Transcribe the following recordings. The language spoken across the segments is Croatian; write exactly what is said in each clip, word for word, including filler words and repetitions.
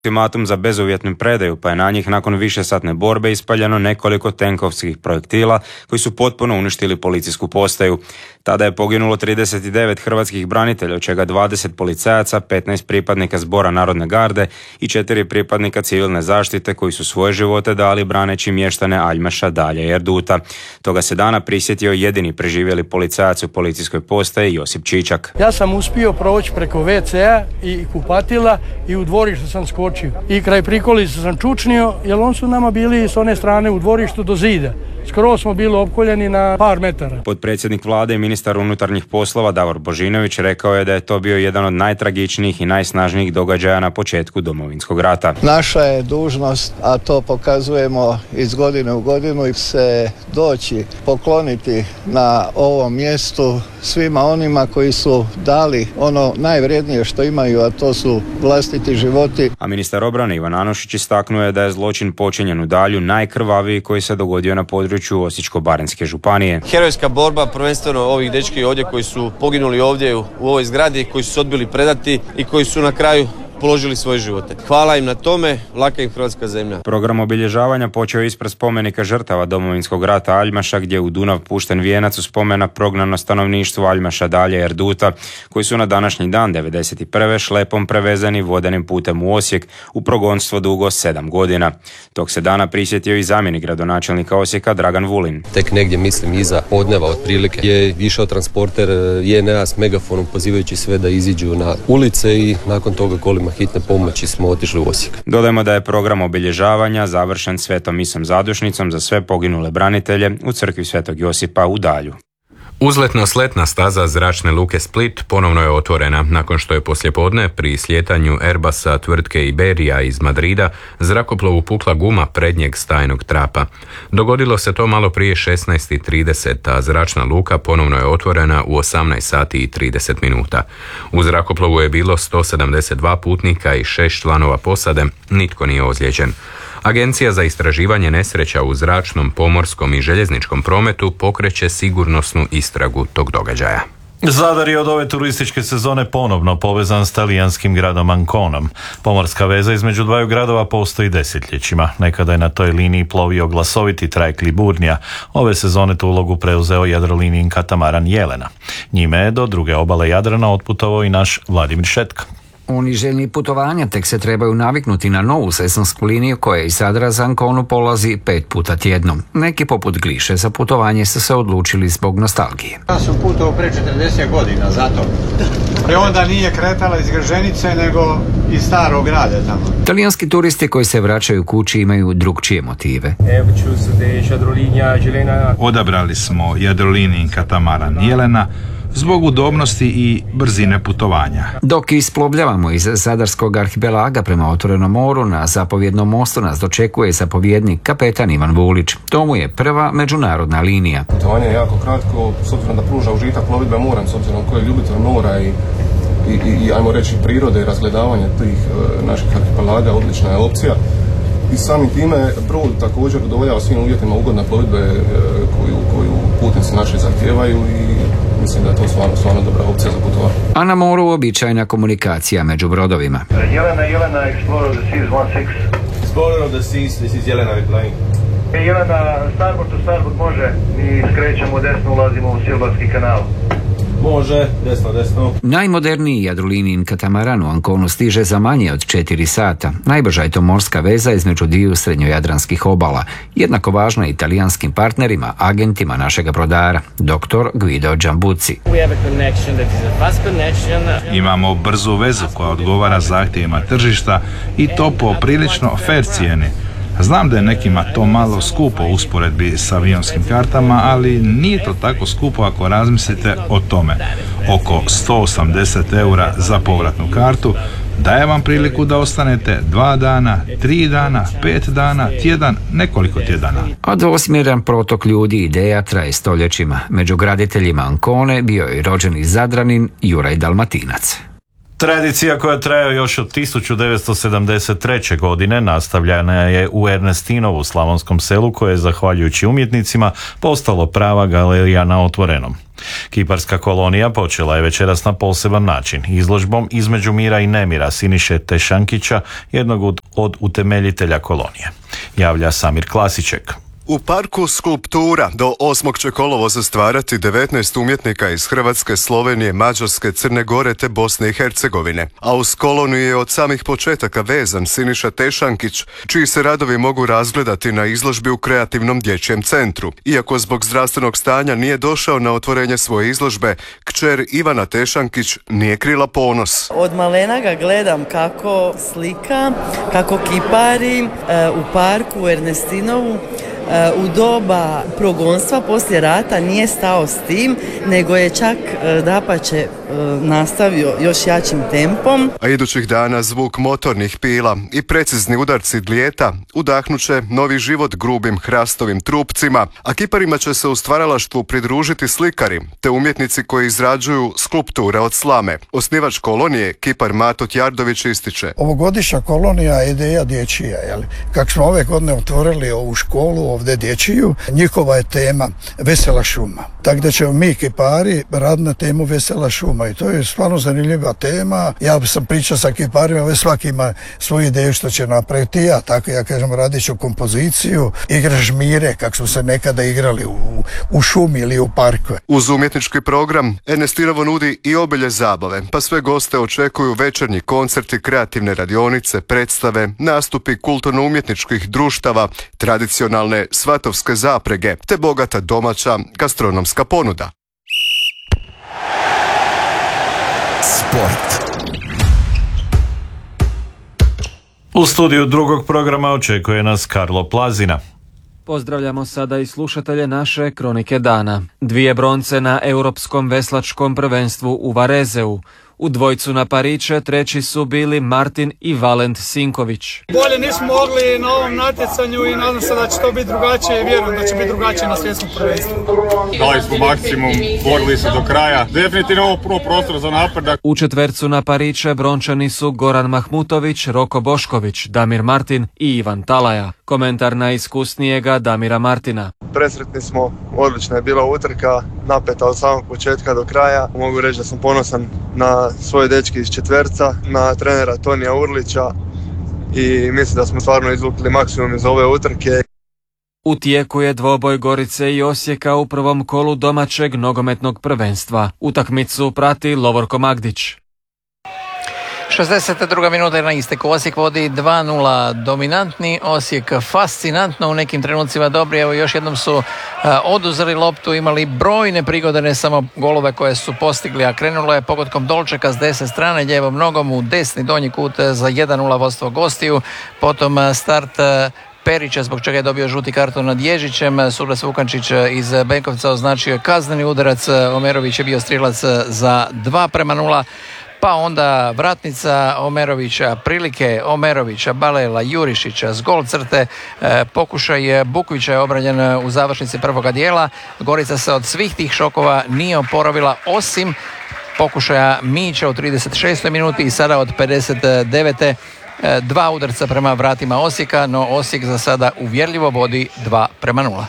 ultimatum za bezuvjetnu predaju, pa je na njih nakon višesatne borbe ispaljeno nekoliko tenkovskih projektila koji su potpuno uništili policijsku postaju. Tada je poginulo trideset devet hrvatskih branitelja, od čega dvadeset policajaca, petnaest pripadnika Zbora narodne garde i četiri pripadnika civilne zaštite koji su svoje živote dali braneći mještane Aljmaša, Dalje i Erduta. Toga se dana prisjetio jedini preživjeli policajac u policijskoj postaji Josip Čičak. Ja sam uspio proći preko ve ce a i kupatila i u dvorištu sam skočio. I kraj prikolice sam čučnio, jer on su nama bili s one strane u dvorištu do zida. Skoro smo bili opkoljeni na par metara. Potpredsjednik vlade i ministar unutarnjih poslova Davor Božinović rekao je da je to bio jedan od najtragičnijih i najsnažnijih događaja na početku Domovinskog rata. Naša je dužnost, a to pokazujemo iz godine u godinu, se doći pokloniti na ovom mjestu svima onima koji su dali ono najvrednije što imaju, a to su vlastiti životi. A ministar obrane Ivan Anušić istaknuo je da je zločin počinjen u Dalju najkrvaviji koji se dogodio na području Osječko-baranjske županije. Herojska borba prvenstveno ovih dečki ovdje koji su poginuli ovdje u, u ovoj zgradi, koji su se odbili predati i koji su na kraju položili svoje živote. Hvala im na tome, laka im Hrvatska zemlja. Program obilježavanja počeo ispred spomenika žrtava Domovinskog rata Aljmaša, gdje je u Dunav pušten vijenac u spomen na prognano stanovništvo Aljmaša, Dalje i Erduta, koji su na današnji dan devedeset prve šlepom prevezani vodenim putem u Osijek u progonstvo dugo sedam godina. Tog se dana prisjetio i zamjenik gradonačelnika Osijeka Dragan Vulin. Tek negdje, mislim, iza podneva otprilike je išao transporter je en a s megafonom pozivajući sve da iziđu na ulice i nakon toga kolima hitne pomoći smo otišli u Osijek. Dodajmo da je program obilježavanja završen svetom misom zadušnicom za sve poginule branitelje u crkvi Svetog Josipa u Dalju. Uzletno-sletna staza zračne luke Split ponovno je otvorena nakon što je poslijepodne pri slijetanju Airbusa tvrtke Iberia iz Madrida zrakoplovu pukla guma prednjeg stajnog trapa. Dogodilo se to malo prije šesnaest i trideset, a zračna luka ponovno je otvorena u osamnaest sati i trideset minuta. U zrakoplovu je bilo sto sedamdeset dva putnika i šest članova posade, nitko nije ozlijeđen. Agencija za istraživanje nesreća u zračnom, pomorskom i željezničkom prometu pokreće sigurnosnu istragu tog događaja. Zadar je od ove turističke sezone ponovno povezan s talijanskim gradom Anconom. Pomorska veza između dvaju gradova postoji desetljećima. Nekada je na toj liniji plovio glasoviti trajekt Liburnija. Ove sezone tu ulogu preuzeo Jadrolinijin katamaran Jelena. Njime je do druge obale Jadrana otputovao i naš Vladimir Šetka. Oni željni putovanja tek se trebaju naviknuti na novu sezonsku liniju koja iz Zadra za Anconu polazi pet puta tjednom. Neki poput Gliše za putovanje su se odlučili zbog nostalgije. Ja sam putovao pre četrdeset godina, zato. I onda nije kretala iz Grženice, nego iz starog grada tamo. Talijanski turisti koji se vraćaju kući imaju drugčije motive. Odabrali smo Jadrolinijin katamaran Jelena zbog udobnosti i brzine putovanja. Dok isplovljavamo iz Zadarskog arhipelaga prema otvorenom moru, na zapovjednom mostu nas dočekuje zapovjednik kapetan Ivan Vulić. To mu je prva međunarodna linija. Putovanje je jako kratko, s obzirom da pruža užitak plovidbe morem, s obzirom koji je ljubitelj mora i, i, i ajmo reći prirode i razgledavanje tih e, naših arhipelaga, odlična je opcija. I samim time brod također udovoljava svim uvjetima ugodne plovidbe e, koju, koju putnici naši zahtijevaju i mislim da je to stvarno, stvarno dobra opcija za putovanje. A na moru uobičajena komunikacija među brodovima. Jelena, Jelena, Explorer of the Seas one six. Explorer of the Seas, this is Jelena replying. Jelena, starboard to starboard može, mi skrećemo desno, ulazimo u Silbarski kanal. Može, desno, desno. Najmoderniji Jadrolinijin katamaran u Anconu stiže za manje od četiri sata. Najbrža je to morska veza između dviju srednjojadranskih obala. Jednako važna italijanskim partnerima, agentima našega brodara, doktor Guido Giambucci. Imamo brzu vezu koja odgovara zahtjevima tržišta i to po prilično fair cijeni. Znam da je nekima to malo skupo u usporedbi s avionskim kartama, ali nije to tako skupo ako razmislite o tome. Oko sto osamdeset eura za povratnu kartu daje vam priliku da ostanete dva dana, tri dana, pet dana, tjedan, nekoliko tjedana. A dvosmjeran protok ljudi i ideja traje stoljećima. Među graditeljima Ancone bio je rođeni Zadranin Juraj Dalmatinac. Tradicija koja traje još od tisuću devetsto sedamdeset treće. godine nastavljena je u Ernestinovu u Slavonskom Selu, koje je zahvaljujući umjetnicima postalo prava galerija na otvorenom. Kiparska kolonija počela je večeras na poseban način, izložbom Između mira i nemira Siniše Tešankića, jednog od, od utemeljitelja kolonije. Javlja Samir Klasiček. U parku Skulptura do osmog će kolovoza stvarati devetnaest umjetnika iz Hrvatske, Slovenije, Mađarske, Crne Gore te Bosne i Hercegovine. A uz koloniju je od samih početaka vezan Siniša Tešankić, čiji se radovi mogu razgledati na izložbi u Kreativnom dječjem centru. Iako zbog zdravstvenog stanja nije došao na otvorenje svoje izložbe, kćer Ivana Tešankić nije krila ponos. Od malena ga gledam kako slika, kako kipari u parku u Ernestinovu. U doba progonstva poslije rata nije stao s tim, nego je čak dapače nastavio još jačim tempom. A idućih dana zvuk motornih pila i precizni udarci dlijeta udahnuće novi život grubim hrastovim trupcima, a kiparima će se u stvaralaštvu pridružiti slikari te umjetnici koji izrađuju skulpture od slame. Osnivač kolonije, kipar Mato Tjardović, ističe: Ovogodišnja kolonija je ideja dječija, jel? Kako smo ove godine otvorili ovu školu ovdje dječiju, njihova je tema vesela šuma. Tako da ćemo mi kipari raditi na temu vesela šuma i to je stvarno zanimljiva tema. Ja sam pričao sa kiparima, ove svaki ima svoju ideju što će napraviti. Ja tako, ja kažem, radit ću kompoziciju, igra žmire, kako smo se nekada igrali u, u šumi ili u parku. Uz umjetnički program Ernestinovo nudi i obilje zabave, pa sve goste očekuju večernji koncerti, kreativne radionice, predstave, nastupi kulturno-umjetničkih društava, tradicionalne svatovske zaprege, te bogata domaća gastronomska ponuda. Sport. U studiju drugog programa očekuje nas Karlo Plazina. Pozdravljamo sada i slušatelje naše Kronike dana. Dvije bronce na Europskom veslačkom prvenstvu u Varezeu. U dvojcu na pariće treći su bili Martin i Valent Sinković. Bolje nismo mogli na ovom natjecanju i nadam se da će to biti drugačije i vjerujem da će biti drugačije na svjetskom prvenstvu. Dali smo maksimum, borili se do kraja. Definitivno ovo prvo prostor za napredak. U četvercu na pariće brončani su Goran Mahmutović, Roko Bošković, Damir Martin i Ivan Talaja. Komentar najiskusnijega Damira Martina. Presretni smo, odlična je bila utrka, napeta od samog početka do kraja. Mogu reći da sam ponosan na svoje dečke iz četverca, na trenera Tonija Urlića i mislim da smo stvarno izvukli maksimum iz ove utrke. U tijeku je dvoboj Gorice i Osijeka u prvom kolu domaćeg nogometnog prvenstva. Utakmicu prati Lovorko Magdić. šezdeset druga minuta na isteku. Osijek vodi dva nula, dominantni Osijek, fascinantno u nekim trenucima dobri. Evo još jednom su uh, oduzeli loptu, imali brojne prigode, ne samo golove koje su postigli, a krenulo je pogodkom Dolčeka s desne strane, lijevom nogom u desni donji kut za jedan nula vodstvo gostiju. Potom uh, start uh, Perića, zbog čega je dobio žuti karton nad Ježićem. Sules Vukančić iz Benkovca označio kazneni udarac, Omerović je bio strijelac za dva prema nula. Pa onda vratnica Omerovića, prilike Omerovića, Balela, Jurišića s gol crte, e, pokušaj Bukvića je obranjen u završnici prvoga dijela. Gorica se od svih tih šokova nije oporavila osim pokušaja Mića u trideset šestoj minuti i sada od pedeset devete dva udarca prema vratima Osijeka, no Osijek za sada uvjerljivo vodi dva prema nula.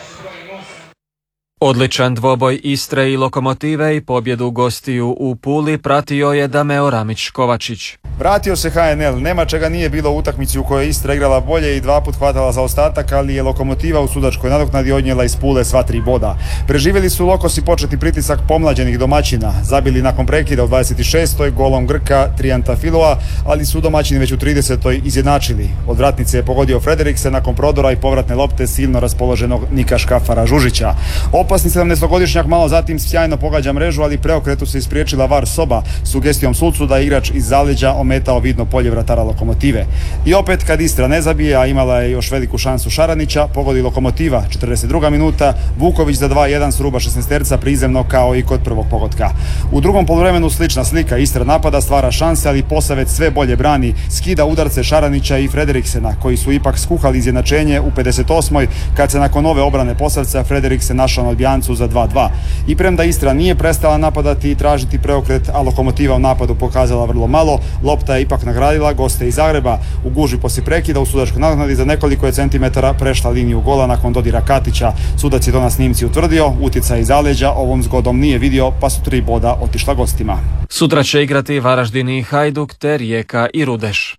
Odličan dvoboj Istre i Lokomotive i pobjedu gostiju u Puli pratio je Dameo Ramić-Kovačić. Vratio se H N L, nema čega nije bilo u utakmici u kojoj je Istra igrala bolje i dva put hvatala za ostatak, ali je Lokomotiva u sudačkoj nadoknadi odnijela iz Pule sva tri boda. Preživjeli su Lokosi početni pritisak pomlađenih domaćina, zabili nakon prekida u dvadeset šestoj golom Grka Trijanta Filova, ali su domaćini već u tridesetoj izjednačili. Od vratnice je pogodio Frederikse nakon prodora i povratne lopte silno raspoloženog Nika Škafara Žužića. Opasni sedamnaestogodišnjak malo zatim sjajno pogađa mrežu, ali preokretu se ispriječila var Soba sugestijom sucu da igrač iz zaleđa ometao vidno polje vratara Lokomotive. I opet kad Istra ne zabije, a imala je još veliku šansu Šaranića, pogodi Lokomotiva, četrdeset druga minuta, Vuković za dva jedan s ruba šesnaesterca prizemno kao i kod prvog pogotka. U drugom poluvremenu slična slika, Istra napada, stvara šanse, ali Posavec sve bolje brani, skida udarce Šaranića i Frederiksena, koji su ipak skuhali izjednačenje u pedeset osmoj kad se nakon ove obrane Posavca Frederiksen našao na Albijancu za dva dva. I premda Istra nije prestala napadati i tražiti preokret, a Lokomotiva u napadu pokazala vrlo malo, lopta je ipak nagradila goste iz Zagreba. U gužvi poslije prekida u sudačkoj nadoknadi za nekoliko je centimetara prešla liniju gola nakon dodira Katića. Sudac je to na snimci utvrdio, utjecaj iz zaleđa ovom zgodom nije vidio, pa su tri boda otišla gostima. Sutra će igrati Varaždin i Hajduk te Rijeka i Rudeš.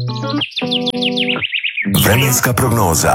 Vremenska prognoza.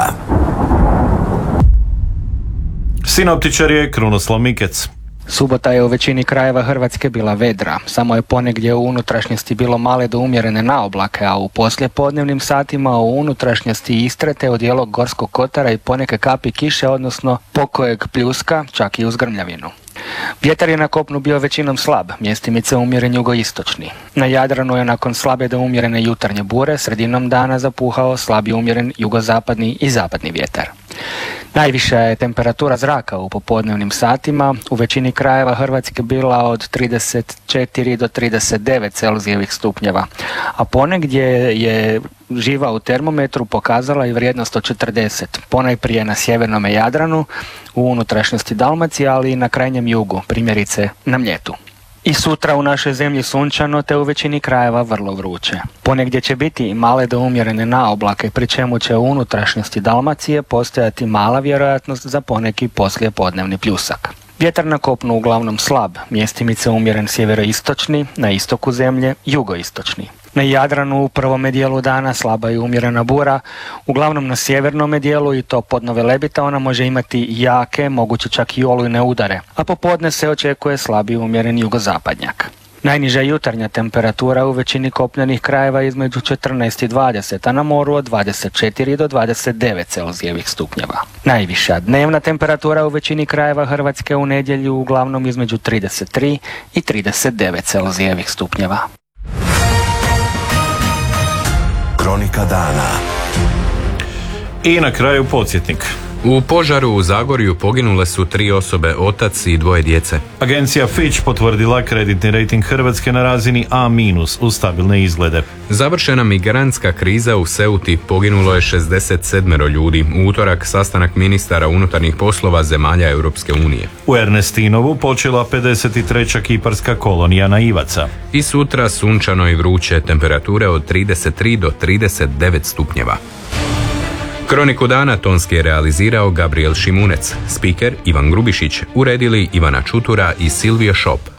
Sinoptičar je Krunoslav Mikec. Subota je u većini krajeva Hrvatske bila vedra, samo je ponegdje u unutrašnjosti bilo male do umjerene naoblake, a u poslijepodnevnim satima u unutrašnjosti Istre te od dijelog Gorskog kotara i poneke kapi kiše, odnosno pokojeg pljuska, čak i uz grmljavinu. Vjetar je na kopnu bio većinom slab, mjestimice umjeren jugoistočni. Na Jadranu je nakon slabe do umjerene jutarnje bure sredinom dana zapuhao slabi umjeren jugozapadni i zapadni vjetar. Najviša je temperatura zraka u popodnevnim satima u većini krajeva Hrvatske bila od trideset četiri do trideset devet Celzijevih stupnjeva, a ponegdje je živa u termometru pokazala i vrijednost od četrdeset, ponajprije na sjevernom Jadranu, u unutrašnjosti Dalmacije, ali i na krajnjem jugu, primjerice na Mljetu. I sutra u našoj zemlji sunčano te u većini krajeva vrlo vruće. Ponegdje će biti i male do umjerene naoblake, pri čemu će u unutrašnjosti Dalmacije postojati mala vjerojatnost za poneki poslijepodnevni pljusak. Vjetar na kopnu uglavnom slab, mjestimice umjeren sjeveroistočni, na istoku zemlje jugoistočni. Na Jadranu u prvome dijelu dana slaba i umjerena bura, uglavnom na sjevernome dijelu i to pod Velebita ona može imati jake, moguće čak i olujne udare, a popodne se očekuje slabi umjeren jugozapadnjak. Najniža jutarnja temperatura u većini kopnenih krajeva između četrnaest i dvadeset, a na moru od dvadeset četiri do dvadeset devet Celzijevih stupnjeva. Najviša dnevna temperatura u većini krajeva Hrvatske u nedjelju uglavnom između trideset tri i trideset devet Celzijevih stupnjeva. Kronika dana. I na kraju podsjetnik. U požaru u Zagorju poginule su tri osobe, otac i dvoje djece. Agencija Fitch potvrdila kreditni rejting Hrvatske na razini A minus uz stabilne izglede. Završena migrantska kriza u Ceuti, poginulo je šezdeset sedam ljudi. U utorak sastanak ministara unutarnjih poslova zemalja Europske unije. U Ernestinovu počela pedeset treća kiparska kolonija naivaca. I sutra sunčano i vruće, temperature od trideset tri do trideset devet stupnjeva. Kroniku dana tonski je realizirao Gabriel Šimunec, spiker Ivan Grubišić, uredili Ivana Čutura i Silvio Šop.